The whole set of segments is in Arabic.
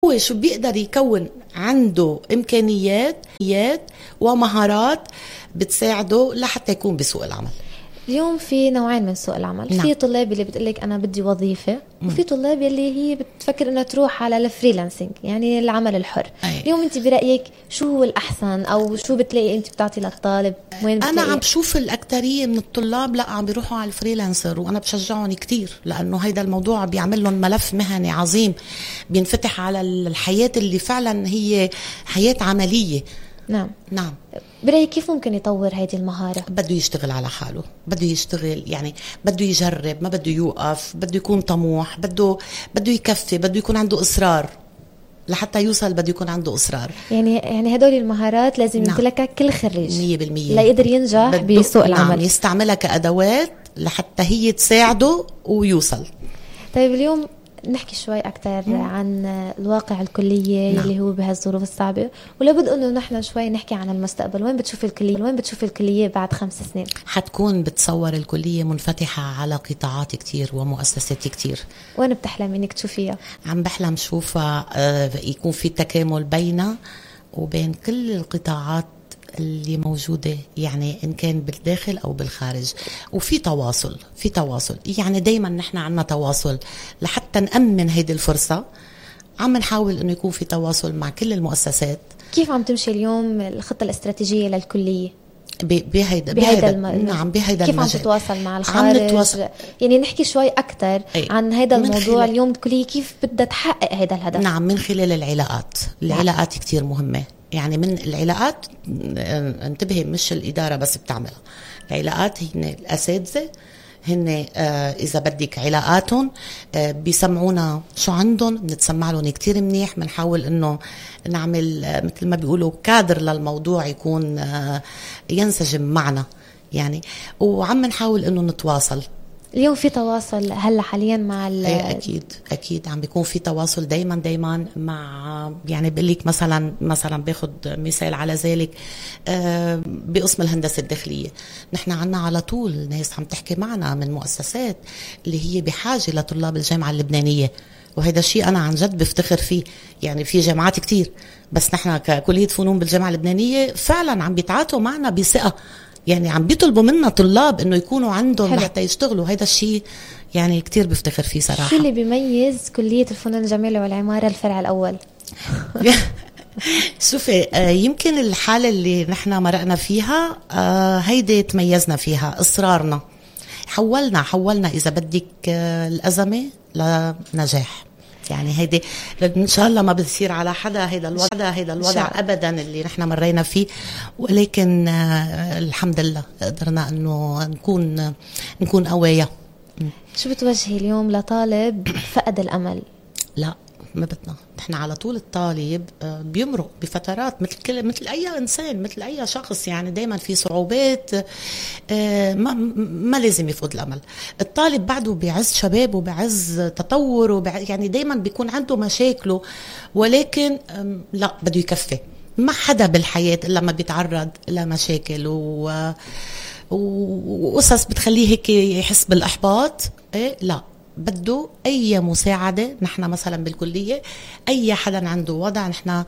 هو شو بيقدر يكون عنده إمكانيات ومهارات بتساعده لحتى يكون بسوق العمل. اليوم في نوعين من سوق العمل. نعم. في طلاب اللي بتقلك أنا بدي وظيفة، وفي طلاب اللي هي بتفكر إنها تروح على الفريلانسينج، يعني العمل الحر. اليوم أنت برأيك شو هو الأحسن، أو شو بتلاقي أنت بتعطي للطالب؟ وين أنا عم بشوف الأكترية من الطلاب لا عم بيروحوا على الفريلانسر، وأنا بشجعهم كتير، لأنه هيدا الموضوع بيعمل لهم ملف مهني عظيم بينفتح على الحياة اللي فعلا هي حياة عملية. نعم. برأيك كيف ممكن يطور هذه المهارة؟ بده يشتغل على حاله، بده يشتغل، يعني بده يجرب، ما بده يوقف، بده يكون طموح، بده يكفي، بده يكون عنده إصرار لحتى يوصل، بده يكون عنده إصرار. يعني هدول المهارات لازم يمتلكها كل خريج 100% لا يقدر ينجح بسوق العمل. نعم، يستعملها كأدوات لحتى هي تساعده ويوصل. طيب اليوم نحكي شوي أكتر عن الواقع الكلية. نعم. اللي هو بهالظروف الصعبة، ولابد أنه نحن شوي نحكي عن المستقبل. وين بتشوف الكلية بعد 5 سنين؟ حتكون بتصور الكلية منفتحة على قطاعات كتير ومؤسسات كتير. وين بتحلم إنك تشوفيها؟ عم بحلم شوفها يكون في تكامل بيننا وبين كل القطاعات اللي موجودة، يعني إن كان بالداخل أو بالخارج، وفي تواصل يعني دايما نحن عنا تواصل لحتى نأمن هيدي الفرصة. عم نحاول إنه يكون في تواصل مع كل المؤسسات. كيف عم تمشي اليوم الخطة الاستراتيجية للكلية؟ بهيدا نعم، بهيدا كيف المجال. عم تتواصل مع الخارج؟ يعني نحكي شوي أكتر عن هذا الموضوع. اليوم الكلية كيف بدها تحقق هذا الهدف؟ نعم، من خلال العلاقات كتير مهمة. يعني من العلاقات، انتبهي، مش الإدارة بس بتعملها، العلاقات هن الأساتذة، هن إذا بدك علاقاتهم بيسمعونا شو عندهم، بنتسمع لهم كتير منيح، بنحاول إنه نعمل مثل ما بيقولوا كادر للموضوع يكون ينسجم معنا يعني، وعم نحاول إنه نتواصل. اليوم في تواصل هلا حاليا مع اكيد عم بيكون في تواصل دايما مع، يعني بقول لك مثلا باخد مثال على ذلك بقسم الهندسه الداخليه. نحن عنا على طول ناس عم تحكي معنا من مؤسسات اللي هي بحاجه لطلاب الجامعه اللبنانيه، وهذا الشيء انا عن جد بفتخر فيه. يعني في جامعات كتير، بس نحن ككليه فنون بالجامعه اللبنانيه فعلا عم بيتعاطوا معنا بثقه، يعني عم بيطلبوا منا طلاب انه يكونوا عندهم لحتى يشتغلوا. هيدا الشيء يعني كتير بفتخر فيه صراحة. شو اللي بيميز كلية الفنون الجميلة والعمارة الفرع الأول؟ شوفي، يمكن الحالة اللي نحن مرقنا فيها هيدي تميزنا فيها، إصرارنا. حولنا إذا بدك الأزمة لنجاح. يعني هيدي ان شاء الله ما بتصير على حدا هيدا الوضع ابدا اللي نحن مرينا فيه، ولكن الحمد لله قدرنا انه نكون قوية. شو بتوجهي اليوم لطالب فقد الامل؟ لا، ما بدنا. نحن على طول الطالب بيمرق بفترات مثل اي انسان، مثل اي شخص، يعني دايما في صعوبات، ما لازم يفقد الامل. الطالب بعده بعز شبابه وبعز تطوره، يعني دايما بيكون عنده مشاكله، ولكن لا، بده يكفي. ما حدا بالحياة الا ما بيتعرض لمشاكل وقصص بتخليه هيك يحس بالاحباط. لا، بده أي مساعدة. نحن مثلا بالكلية أي حدا عنده وضع نحن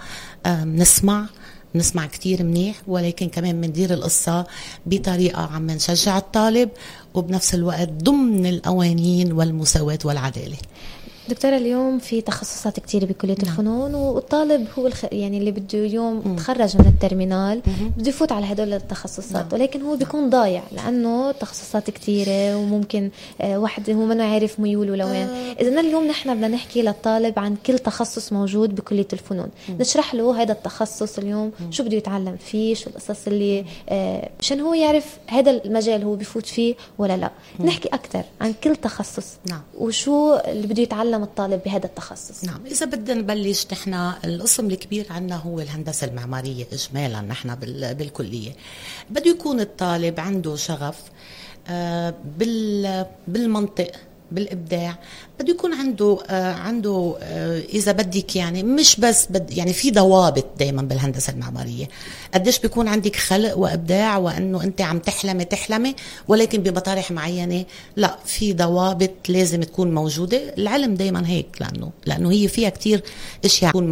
نسمع كتير منيح، ولكن كمان مندير القصة بطريقة عم نشجع الطالب، وبنفس الوقت ضمن القوانين والمساواة والعدالة. دكتورة، اليوم في تخصصات كتير بكلية الفنون، والطالب هو يعني اللي بده اليوم تخرج من الترمينال بده يفوت على هدول التخصصات، ولكن هو بيكون ضايع لأنه تخصصات كتيرة، وممكن واحد هو ما عارف ميوله لوين. إذن اليوم نحن بدنا نحكي للطالب عن كل تخصص موجود بكلية الفنون، نشرح له هذا التخصص اليوم شو بده يتعلم فيه، شو القصص اللي عشان هو يعرف هذا المجال هو بيفوت فيه ولا لا. نحكي أكتر عن كل تخصص وشو اللي بده يتعلم الطالب بهذا التخصص. نعم، إذا بدنا نبلش، نحن القسم الكبير عنا هو الهندسة المعمارية إجمالا. نحن بالكلية بده يكون الطالب عنده شغف بالمنطق، بالإبداع بده يكون عنده إذا بدك يعني مش بس يعني في ضوابط دايما بالهندسة المعمارية. قديش بيكون عندك خلق وإبداع وأنه أنت عم تحلمي ولكن بمطارح معينة لا، في ضوابط لازم تكون موجودة. العلم دايما هيك، لأنه هي فيها كتير اشياء